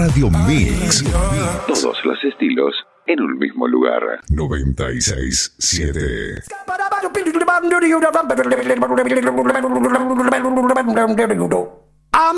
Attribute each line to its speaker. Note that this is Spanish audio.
Speaker 1: Radio Mix.
Speaker 2: Todos los estilos en un mismo lugar.
Speaker 1: 96.7.